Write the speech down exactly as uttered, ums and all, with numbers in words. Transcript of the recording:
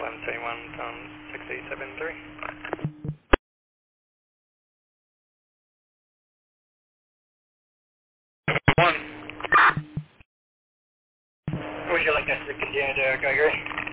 eleven seventy-one, um, six eight seven three. One. Would you like us to continue to go, Gregory?